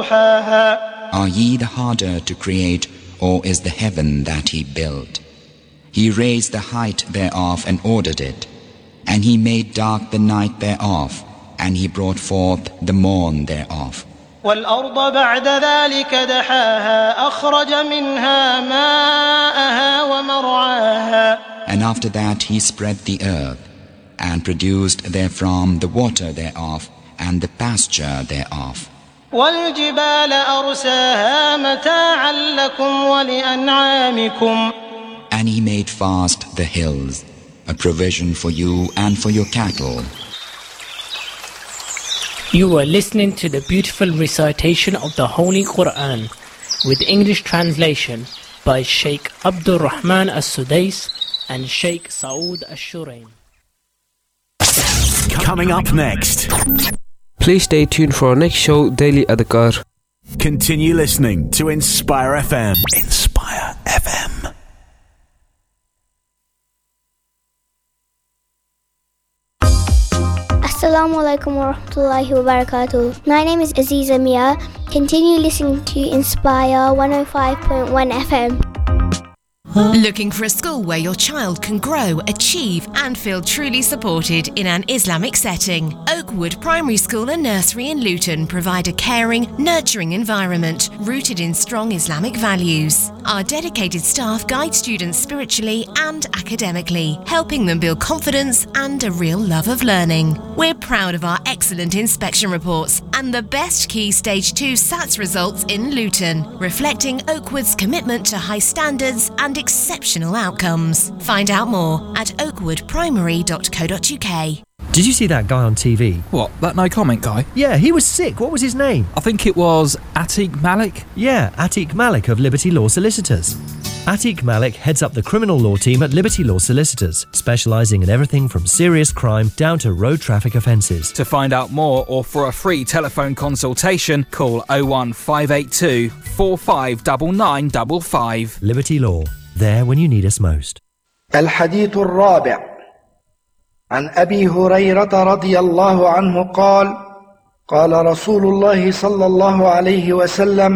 Are ye the harder to create, or is the heaven that he built? He raised the height thereof and ordered it, and he made dark the night thereof, and he brought forth the morn thereof. وَالْأَرْضَ بَعْدَ ذَلِكَ دَحَاهَا أَخْرَجَ مِنْهَا مَاءَهَا وَمَرْعَاهَا. And after that he spread the earth, and produced therefrom the water thereof, and the pasture thereof. وَالْجِبَالَ أَرْسَاهَا مَتَاعًا لَكُمْ وَلِأَنْعَامِكُمْ. And he made fast the hills, a provision for you and for your cattle. You are listening to the beautiful recitation of the Holy Quran with English translation by Sheikh Abdul Rahman As-Sudais and Sheikh Saud Ash-Shuraim. Coming up next. Please stay tuned for our next show, Daily Adhkar. Continue listening to Inspire FM. Inspire FM. Assalamu alaikum wa rahmatullahi wa barakatuh. My name is Aziza Mia. Continue listening to Inspire 105.1 FM. Looking for a school where your child can grow, achieve and feel truly supported in an Islamic setting? Oakwood Primary School and Nursery in Luton provide a caring, nurturing environment rooted in strong Islamic values. Our dedicated staff guide students spiritually and academically, helping them build confidence and a real love of learning. We're proud of our excellent inspection reports and the best Key Stage 2 SATS results in Luton, reflecting Oakwood's commitment to high standards and exceptional outcomes. Find out more at oakwoodprimary.co.uk. Did you see that guy on TV? What, that no comment guy? Yeah, he was sick. What was his name? I think it was Atiq Malik. Yeah, Atiq Malik of Liberty Law Solicitors. Atiq Malik heads up the criminal law team at Liberty Law Solicitors, specialising in everything from serious crime down to road traffic offences. To find out more or for a free telephone consultation, call 01582 459955. Liberty Law, there when you need us most. الحديث الرابع عن أبي هريرة رضي الله عنه قال قال رسول الله صلى الله عليه وسلم